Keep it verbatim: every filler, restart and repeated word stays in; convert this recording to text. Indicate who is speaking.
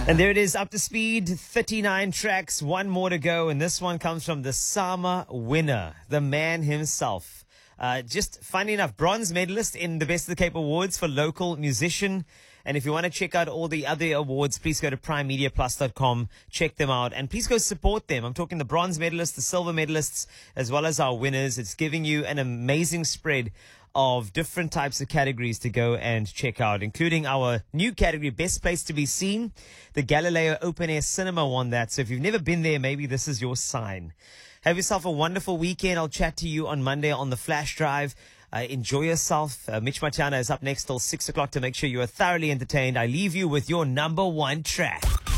Speaker 1: And there it is, up to speed, thirty-nine tracks, one more to go. And this one comes from the SAMA winner, the man himself. Uh, just funny enough, bronze medalist in the Best of the Cape Awards for local musician. And if you want to check out all the other awards, please go to prime media plus dot com, check them out, and please go support them. I'm talking the bronze medalists, the silver medalists, as well as our winners. It's giving you an amazing spread of different types of categories to go and check out, including our new category, Best Place to Be Seen. The Galileo Open Air Cinema won that. So if you've never been there, maybe this is your sign. Have yourself a wonderful weekend. I'll chat to you on Monday on the Flash Drive. Uh, enjoy yourself. Uh, Mitch Matiana is up next till six o'clock to make sure you are thoroughly entertained. I leave you with your number one track.